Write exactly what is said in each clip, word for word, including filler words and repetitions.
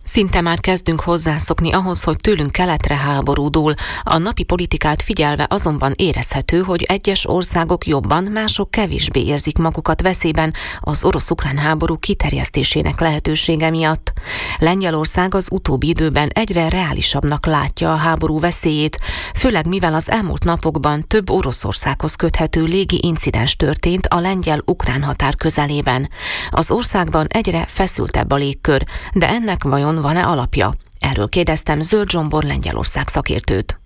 Szinte már kezdünk hozzászokni ahhoz, hogy tőlünk keletre háborúdul. A napi politikát figyelve azonban érezhető, hogy egyes országok jobban, mások kevésbé érzik magukat veszélyben az orosz-ukrán háború kiterjesztésének lehetősége miatt. Lengyelország az utóbbi időben egyre reálisabbnak látja a háború veszélyét, főleg mivel az elmúlt napokban több Oroszországhoz köthető légi incidens történt a lengyel-ukrán határ közelében. Az országban egyre feszültebb a légkör, de ennek vajon van-e alapja? Erről kérdeztem Zöld Zsombor Lengyelország szakértőt.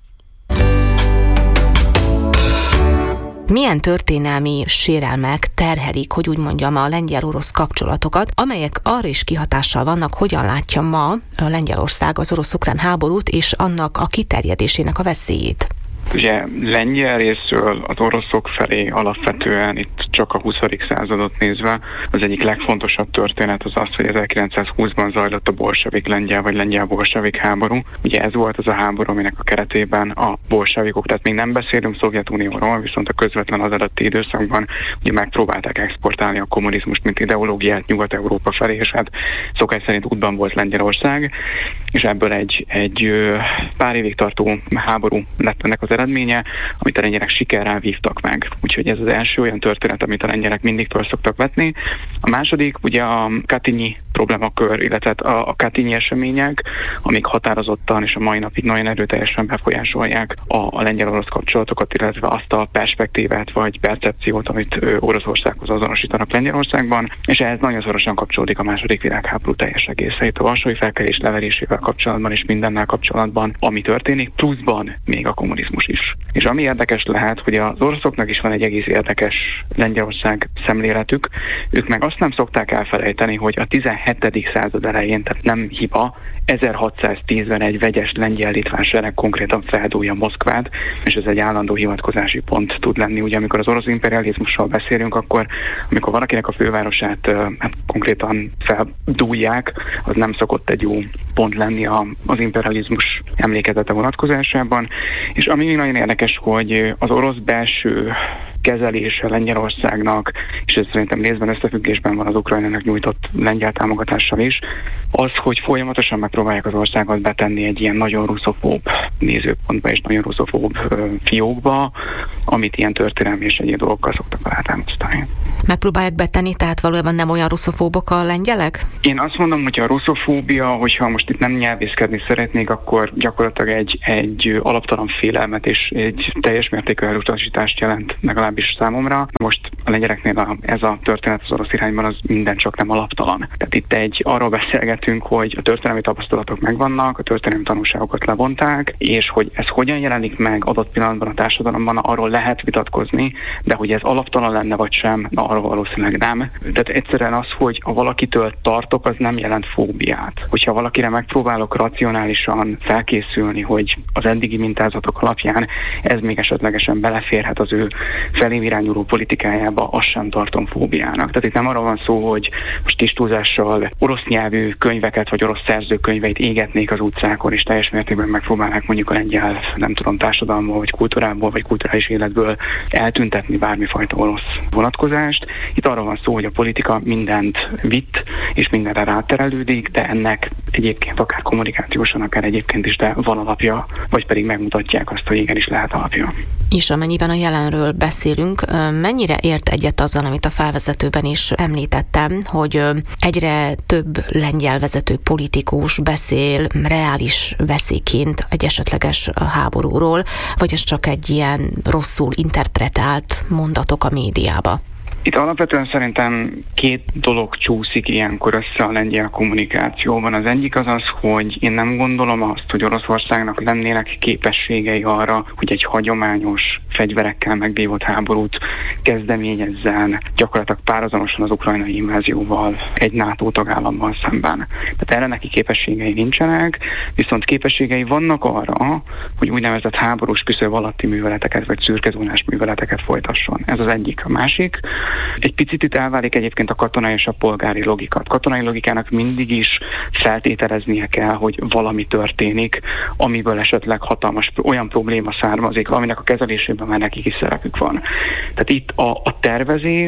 Milyen történelmi sérelmek terhelik, hogy úgy mondjam, a lengyel-orosz kapcsolatokat, amelyek arra is kihatással vannak, hogyan látja ma a Lengyelország az orosz-ukrán háborút és annak a kiterjedésének a veszélyét? Ugye lengyel részről az oroszok felé alapvetően itt csak a huszadik századot nézve az egyik legfontosabb történet az az, hogy ezerkilencszázhúszban zajlott a bolsevik-lengyel vagy lengyel-bolsevik háború. Ugye ez volt az a háború, aminek a keretében a bolsevikok, tehát még nem beszélünk Szovjetunióról, viszont a közvetlen az előtti időszakban ugye megpróbálták exportálni a kommunizmust, mint ideológiát Nyugat-Európa felé, és hát szokás szerint útban volt Lengyelország, és ebből egy, egy pár évig tartó háború lett ennek az eredménye, amit a lengyelek sikerrel vívtak meg. Úgyhogy ez az első olyan történet, amit a lengyelek mindig föl szoktak vetni. A második ugye a Katynyi problémakör, illetve a, a Katynyi események, amik határozottan és a mai napig nagyon erőteljesen befolyásolják a, a lengyel-orosz kapcsolatokat, illetve azt a perspektívát vagy percepciót, amit ő, Oroszországhoz azonosítanak Lengyelországban, és ehhez nagyon szorosan kapcsolódik a második világháború teljes egésze. Itt a Varsói Felkelés leverésével kapcsolatban és mindennel kapcsolatban, ami történik, pluszban még a kommunizmus is. És ami érdekes lehet, hogy az oroszoknak is van egy egész érdekes Lengyelország szemléletük, ők meg azt nem szokták elfelejteni, hogy a tizenhetedik század elején, tehát nem hiba, ezerhatszáztízben egy vegyes lengyel-litván sereg konkrétan feldúlja Moszkvát, és ez egy állandó hivatkozási pont tud lenni. Ugye amikor az orosz imperializmusról beszélünk, akkor amikor valakinek a fővárosát hát konkrétan feldúlják, az nem szokott egy jó pont lenni az imperializmus emlékezete vonatkozásában. És ami még nagyon érdekes, hogy az orosz belső kezelése Lengyelországnak, és ez szerintem részben összefüggésben van az Ukrajnának nyújtott lengyel támogatással is, az, hogy folyamatosan megpróbálják az országot betenni egy ilyen nagyon russzofób nézőpontba és nagyon russzofób fiókba, amit ilyen történelmi és egyéb dolgokkal szoktak alátámasztani. Megpróbálják betenni, tehát valójában nem olyan russzofóbok a lengyelek? Én azt mondom, hogy a russzofóbia, hogyha most itt nem nyelvészkedni szeretnék, akkor gyakorlatilag egy, egy alaptalan félelmet és egy teljes mértékű elutasítást jelent legalábbis számomra. Most a lengyeleknél a, ez a történet az orosz irányban az minden csak nem alaptalan. Tehát itt egy arról beszélgetünk, hogy a történelmi tapasztalatok megvannak, a történelmi tanulságokat levonták, és hogy ez hogyan jelenik meg adott pillanatban a társadalomban, arról lehet vitatkozni, de hogy ez alaptalan lenne vagy sem, na, arról valószínűleg nem. Tehát egyszerűen az, hogy ha valakitől tartok, az nem jelent fóbiát. Hogyha valakire megpróbálok racionálisan felkészülni, hogy az eddigi mintázatok alapján ez még esetlegesen beleférhet az ő felém irányuló politikájába, azt sem tartom fóbiának. Tehát itt nem arról van szó, hogy most kis túlzással orosz nyelvű könyveket vagy orosz szerzőkönyveit égetnék az utcákon, és teljes mértékben megpróbálnák mondjuk a lengyel, nem tudom, társadalomból, vagy kultúrából, vagy kulturális életből eltüntetni bármifajta orosz vonatkozást. Itt arról van szó, hogy a politika mindent vitt, és mindenre ráterelődik, de ennek egyébként akár kommunikációsan, akár egyébként is, de van alapja, vagy pedig megmutatják azt, hogy igenis lehet alapja. És amennyiben a jelenről beszélünk, mennyire ért egyet azzal, amit a felvezetőben is említettem, hogy egyre több lengyel vezető politikus beszél reális veszélyként egy esetleges háborúról, vagy ez csak egy ilyen rosszul interpretált mondatok a médiába? Itt alapvetően szerintem két dolog csúszik ilyenkor össze a lengyel kommunikációban. Az egyik az az, hogy én nem gondolom azt, hogy Oroszországnak lennének képességei arra, hogy egy hagyományos fegyverekkel megbívott háborút kezdeményezzen gyakorlatilag párhuzamosan az ukrajnai invázióval egy NATO tagállammal szemben. Tehát erre neki képességei nincsenek, viszont képességei vannak arra, hogy úgynevezett háborús küszöb alatti műveleteket vagy szürkezónás műveleteket folytasson. Ez az egyik. A másik, egy picit itt elválik egyébként a katonai és a polgári logika. A katonai logikának mindig is feltételeznie kell, hogy valami történik, amiből esetleg hatalmas olyan probléma származik, aminek a kezelésében már nekik is szerepük van. Tehát itt a, a tervezés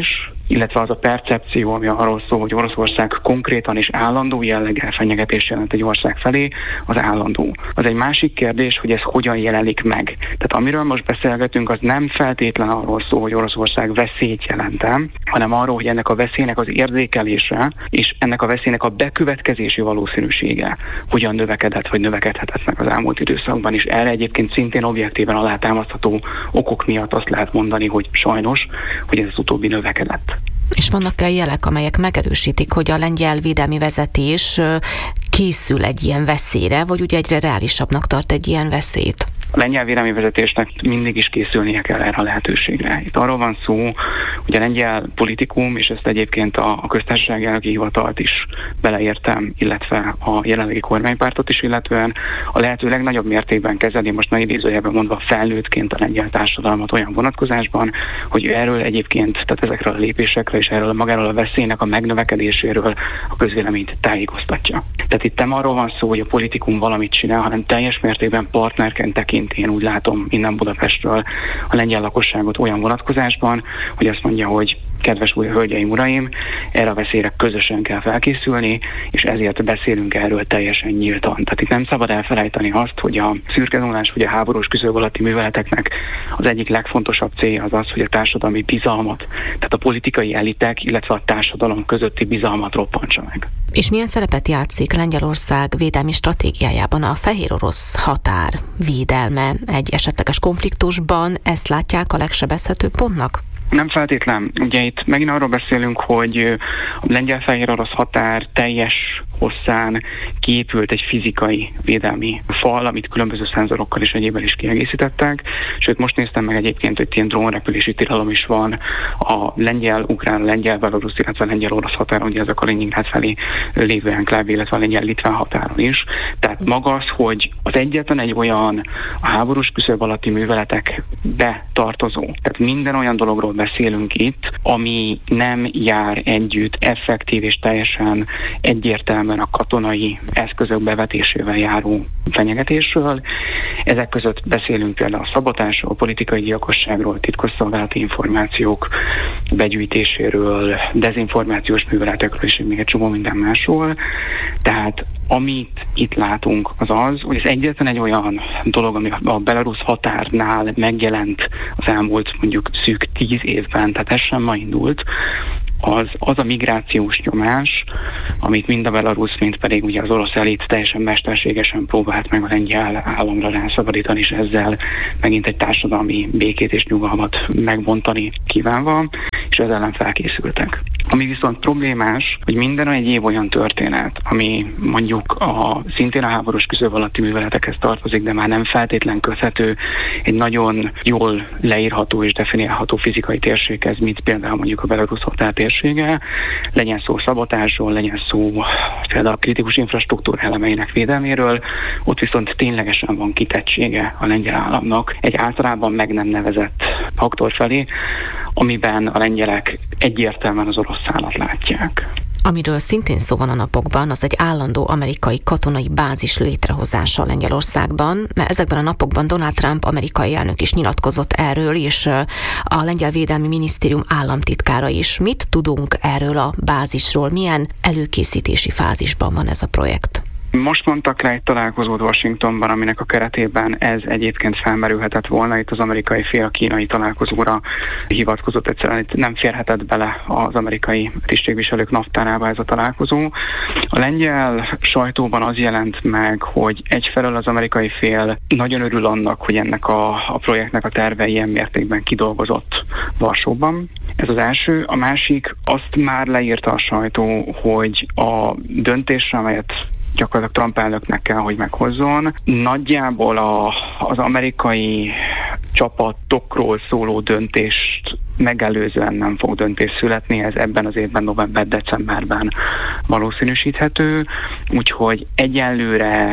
illetve az a percepció, ami arról szól, hogy Oroszország konkrétan és állandó jelleggel fenyegetés jelent egy ország felé, az állandó. Az egy másik kérdés, hogy ez hogyan jelenik meg. Tehát amiről most beszélgetünk, az nem feltétlen arról szól, hogy Oroszország veszélyt jelentem, hanem arról, hogy ennek a veszélynek az érzékelése és ennek a veszélynek a bekövetkezési valószínűsége hogyan növekedett vagy növekedhetett meg az elmúlt időszakban, és erre egyébként szintén objektíven alátámasztható okok miatt azt lehet mondani, hogy sajnos, hogy ez az utóbbi növekedett. És vannak-e jelek, amelyek megerősítik, hogy a lengyel védelmi vezetés készül egy ilyen veszélyre, vagy ugye egyre reálisabbnak tart egy ilyen veszélyt? A lengyel védelmi vezetésnek mindig is készülnie kell erre a lehetőségre. Itt arról van szó, hogy a lengyel politikum, és ezt egyébként a, a köztársasági elnöki hivatalt is beleértem, illetve a jelenlegi kormánypártot is, illetően a lehető legnagyobb mértékben kezeli, most nagy idézőjelben mondva, felnőttként a lengyel társadalmat olyan vonatkozásban, hogy erről egyébként, tehát ezekről a lépésekről és erről magáról a veszélynek a megnövekedéséről a közvéleményt tájékoztatja. Tehát itt nem arról van szó, hogy a politikum valamit csinál, hanem teljes mértékben partnerként tekint, én úgy látom innen Budapestről a lengyel lakosságot olyan vonatkozásban, hogy azt mondja, hogy kedves új hölgyeim, uraim, erre a veszélyre közösen kell felkészülni, és ezért beszélünk erről teljesen nyíltan. Tehát itt nem szabad elfelejteni azt, hogy a szürkezónás vagy a háborús küszöb alatti műveleteknek az egyik legfontosabb célja az az, hogy a társadalmi bizalmat, tehát a politikai elitek, illetve a társadalom közötti bizalmat roppantsa meg. És milyen szerepet játszik Lengyelország védelmi stratégiájában a fehér orosz határ védelme egy esetleges konfliktusban? Ezt látják a legsebezhetőbb pontnak? Nem feltétlen. Ugye itt megint arról beszélünk, hogy a lengyel-fehér orosz határ teljes hosszán kiépült egy fizikai védelmi fal, amit különböző szenzorokkal és egyébben is kiegészítettek. Sőt, most néztem meg egyébként, hogy ilyen drónrepülési tilalom is van a lengyel-ukrán, lengyel-belorusz, illetve a lengyel-orosz határon, ugye ez a Kaliningrád felé lévő enklávé, illetve a lengyel-litván határon is. Tehát maga az, hogy az egyetlen egy olyan a háborús küszöb alatti műveletekbe tartozó, tehát minden olyan dologról beszélünk itt, ami nem jár együtt effektív és teljesen egyértelműen a katonai eszközök bevetésével járó fenyegetésről. Ezek között beszélünk például a szabotásról, politikai gyilkosságról, titkosszolgálati információk begyűjtéséről, dezinformációs műveletekről és még egy csomó minden másról. Tehát amit itt látunk, az az, hogy ez egyetlen egy olyan dolog, ami a belarusz határnál megjelent az elmúlt mondjuk szűk tíz évben, tehát ez sem ma indult, az, az a migrációs nyomás, amit mind a belarusz, mind pedig ugye az orosz elit teljesen mesterségesen próbált meg a lengyel államra rászabadítani, és ezzel megint egy társadalmi békét és nyugalmat megbontani kívánva, és ezzel ellen felkészültek. Ami viszont problémás, hogy minden egyéb olyan történet, ami mondjuk a, szintén a háborús küszöb alatti műveletekhez tartozik, de már nem feltétlen köthető egy nagyon jól leírható és definiálható fizikai térséghez, mint például mondjuk a belarusz határ térsége, legyen szó szabotásról, legyen szó például a kritikus infrastruktúra elemeinek védelméről, ott viszont ténylegesen van kitettsége a lengyel államnak egy általában meg nem nevezett faktor felé, amiben a lengyelek egyértelműen az orosz szálat látják. Amiről szintén szó van a napokban, az egy állandó amerikai katonai bázis létrehozása Lengyelországban, mert ezekben a napokban Donald Trump amerikai elnök is nyilatkozott erről, és a Lengyel Védelmi Minisztérium államtitkára is. Mit tudunk erről a bázisról? Milyen előkészítési fázisban van ez a projekt? Most mondtak le egy találkozót Washingtonban, aminek a keretében ez egyébként felmerülhetett volna. Itt az amerikai fél a kínai találkozóra hivatkozott, egyszerűen itt nem férhetett bele az amerikai tisztségviselők naptárába ez a találkozó. A lengyel sajtóban az jelent meg, hogy egyfelől az amerikai fél nagyon örül annak, hogy ennek a, a projektnek a terve ilyen mértékben kidolgozott Varsóban. Ez az első. A másik, azt már leírta a sajtó, hogy a döntésre, amelyet gyakorlatilag Trump elnöknek kell, hogy meghozzon. Nagyjából a, az amerikai csapatokról szóló döntést megelőzően nem fog döntés születni, ez ebben az évben november-decemberben valószínűsíthető, úgyhogy egyelőre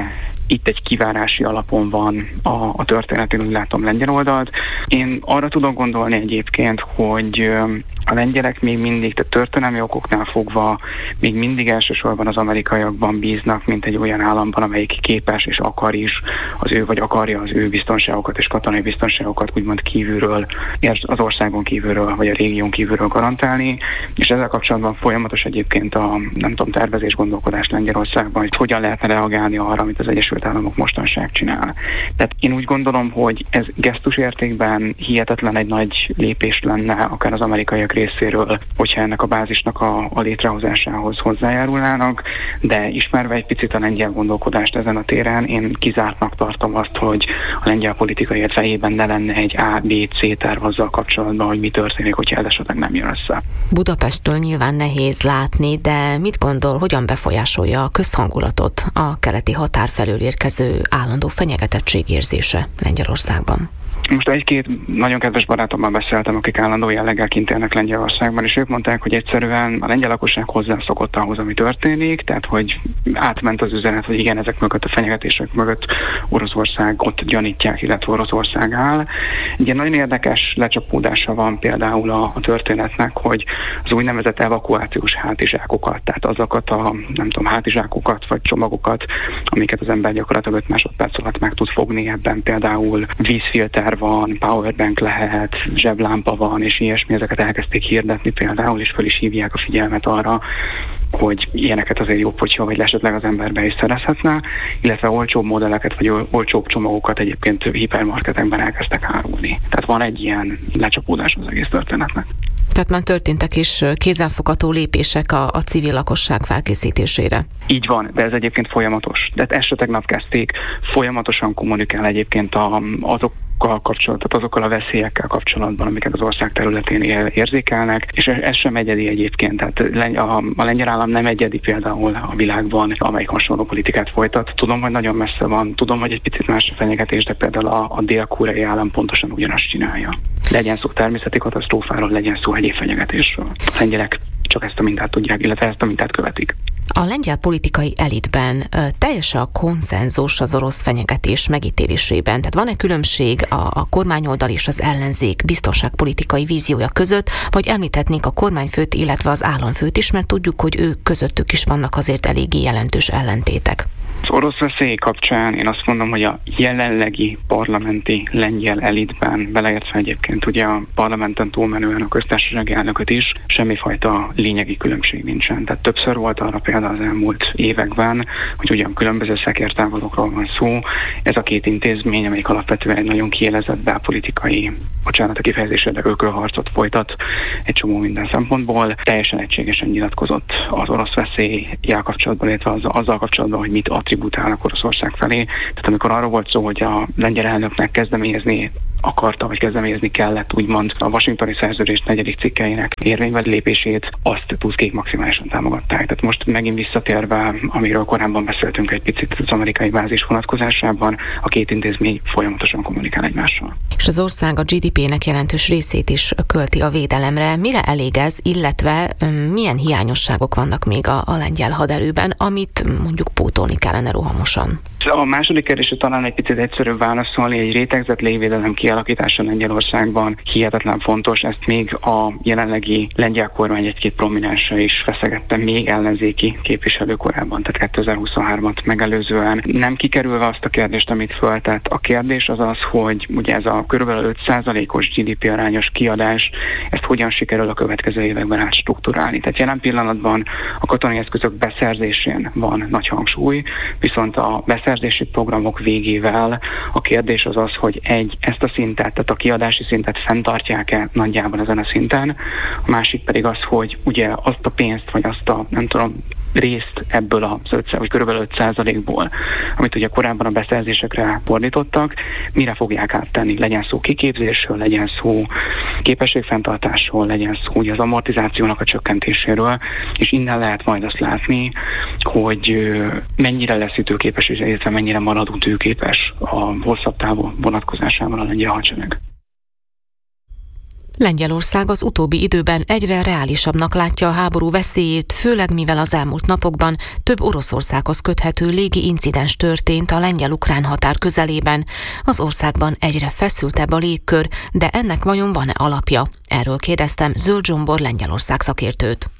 itt egy kivárási alapon van a, a történet, én úgy látom lengyel oldalt. Én arra tudok gondolni egyébként, hogy a lengyelek még mindig, tehát történelmi okoknál fogva még mindig elsősorban az amerikaiakban bíznak, mint egy olyan államban, amelyik képes és akar is az ő, vagy akarja az ő biztonságokat és katonai biztonságokat úgymond kívülről, az országon kívülről, vagy a régión kívülről garantálni, és ezzel kapcsolatban folyamatos egyébként a, nem tudom, tervezés gondolkodás Lengyelországban, hogy hogyan lehetne reagálni arra, amit az Egyesült Államok mostanság csinál. Tehát én úgy gondolom, hogy ez gesztusértékben hihetetlen egy nagy lépés lenne, akár az amerikaiak részéről, hogyha ennek a bázisnak a, a létrehozásához hozzájárulnának, de ismerve egy picit a lengyel gondolkodást ezen a téren, én kizártnak tartom azt, hogy a lengyel politikai fejében ne lenne egy A, B, C terv azzal kapcsolatban, hogy mi történik, hogyha ez esetleg nem jön össze. Budapestről nyilván nehéz látni, de mit gondol, hogyan befolyásolja a közhangulatot a keleti határ felől érkező állandó fenyegetettségérzése Lengyelországban? Most egy-két nagyon kedves barátommal beszéltem, akik állandó jelleggel kint élnek Lengyelországban, és ők mondták, hogy egyszerűen a lengyel lakosság hozzászokott ahhoz, ami történik, tehát hogy átment az üzenet, hogy igen, ezek mögött a fenyegetések mögött Oroszország ott gyanítják, illetve Oroszország áll. Egy nagyon érdekes lecsapódása van például a, a történetnek, hogy az úgynevezett evakuációs hátizsákokat, tehát azokat a, nem tudom, hátizsákokat vagy csomagokat, amiket az ember gyakorlatilag öt másodperc alatt meg tud fogni, ebben például vízfilter van, powerbank lehet, zseblámpa van, és ilyesmi, ezeket elkezdték hirdetni például, és föl is hívják a figyelmet arra, hogy ilyeneket azért jobb, hogyha vagy esetleg az ember be is szerezhetne, illetve olcsóbb modelleket, vagy olcsóbb csomagokat egyébként hipermarketekben elkezdtek árulni. Tehát van egy ilyen lecsapódás az egész történetnek. Tehát már történtek is kézzelfogható lépések a, a civil lakosság felkészítésére. Így van, de ez egyébként folyamatos. De ezt se tegnap kezdték, folyamatosan kommunikál egyébként a, azok kapcsolatban, azokkal a veszélyekkel kapcsolatban, amiket az ország területén érzékelnek, és ez sem egyedi egyébként. Tehát a, a lengyel állam nem egyedi például a világban, amelyik hasonló politikát folytat. Tudom, hogy nagyon messze van, tudom, hogy egy picit más a fenyegetés, de például a, a dél-koreai állam pontosan ugyanazt csinálja. Legyen szó természeti katasztrófáról, legyen szó egyéb fenyegetésről. A lengyelek csak ezt a mintát tudják, illetve ezt a mintát követik. A lengyel politikai elitben teljes a konszenzus az orosz fenyegetés megítélésében. Tehát van-e különbség a, a kormányoldal és az ellenzék biztonságpolitikai víziója között, vagy említhetnénk a kormányfőt, illetve az államfőt is, mert tudjuk, hogy ők közöttük is vannak azért eléggé jelentős ellentétek. Az orosz veszély kapcsán én azt mondom, hogy a jelenlegi parlamenti lengyel elitben, beleértve egyébként ugye a parlamenten túlmenően a köztársasági elnököt is, semmifajta lényegi különbség nincsen. Tehát többször volt arra példa az elmúlt években, hogy ugyan különböző szekértávolokról van szó. Ez a két intézmény, amelyik alapvetően egy nagyon kiélezett belpolitikai, bocsánat a kifejezésre, de ökölharcot folytat egy csomó minden szempontból, teljesen egységesen nyilatkozott az orosz veszéllyel kapcsolatban, illetve az, azzal kapcsolatban, hogy mit attribútálnak Oroszország felé. Tehát amikor arról volt szó, hogy a lengyel elnöknek kezdeményezni akarta, vagy kezdeményezni kellett, úgymond a washingtoni szerződés negyedik cikkeinek érvénybe lépését, azt Tuszkék maximálisan támogatták. Tehát most megint visszatérve, amiről korábban beszéltünk egy picit az amerikai bázis vonatkozásában, a két intézmény folyamatosan kommunikál egymással. És az ország a gé dé pének jelentős részét is költi a védelemre. Mire elég ez, illetve milyen hiányosságok vannak még a, a lengyel haderőben, amit mondjuk pótolni kellene rohamosan? A második kérdésre talán egy picit egyszerűbb válaszolni, egy rétegzett légvédelem kialakítása Lengyelországban hihetetlen fontos, ezt még a jelenlegi lengyel kormány egy-két prominense is feszegette még ellenzéki képviselő korábban, tehát kétezer-huszonhármat megelőzően. Nem kikerülve azt a kérdést, amit föltett. A kérdés az az, hogy ugye ez a kb. öt százalékos gé dé pé arányos kiadás, ezt hogyan sikerül a következő években átstruktúrálni. Tehát jelen pillanatban a katonai eszközök beszerzésén van nagy hangsúly, viszont a beszerzési programok végével a kérdés az az, hogy egy, ezt a szintet, tehát a kiadási szintet fenntartják-e nagyjából ezen a szinten, a másik pedig az, hogy ugye azt a pénzt, vagy azt a, nem tudom, részt ebből a vagy kb. öt százalékból, amit ugye korábban a beszerzésekre fordítottak, mire fogják áttenni. Legyen szó kiképzésről, legyen szó képességfenntartásról, legyen szó ugye az amortizációnak a csökkentéséről, és innen lehet majd azt látni, hogy mennyire lesz ütőképes, illetve mennyire marad ütőképes a hosszabb távú vonatkozásában a lengyel hadsereg. Lengyelország az utóbbi időben egyre reálisabbnak látja a háború veszélyét, főleg mivel az elmúlt napokban több Oroszországhoz köthető légi incidens történt a lengyel-ukrán határ közelében. Az országban egyre feszültebb a légkör, de ennek vajon van-e alapja? Erről kérdeztem Zöld Zsombor Lengyelország szakértőt.